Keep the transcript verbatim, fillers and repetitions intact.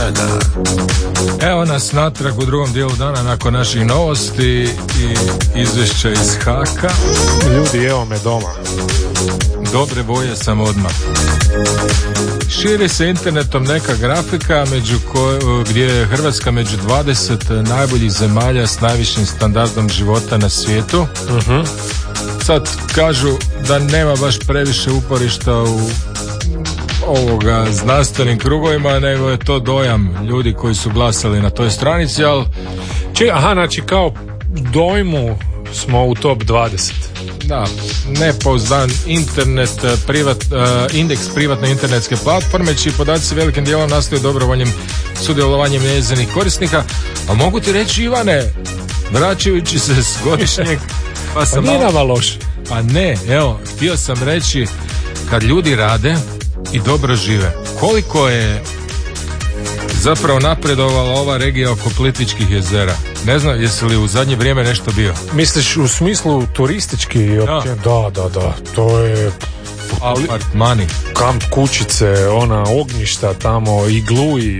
Sada. Evo nas natrag u drugom dijelu dana nakon naših novosti i izvješća iz Haka. Ljudi, evo me doma. Dobre boje sam odmah. Širi se internetom neka grafika među koj, gdje je Hrvatska među dvadeset najboljih zemalja s najvišim standardom života na svijetu. Uh-huh. Sad kažu da nema baš previše uporišta u ovoga znanstvenim krugovima, nego je to dojam ljudi koji su glasali na toj stranici, ali... Če, aha, znači kao dojmu smo u top dvadeset. Da, nepouzdan internet, privat, uh, indeks privatne internetske platforme, čiji podaci velikim dijelom nastaju dobrovoljnim sudjelovanjem njezinih korisnika. A mogu ti reći, Ivane, vraćajući se s godišnjeg... Pa, pa nije nama loše. Pa ne, evo, htio sam reći, kad ljudi rade i dobro žive, koliko je zapravo napredovala ova regija oko Plitvičkih jezera. Ne znam, jesi li u zadnje vrijeme nešto bio? Misliš u smislu turistički? Da, da, da, da. To je... Apartmani. Kamp kućice, ona ognjišta tamo, iglu i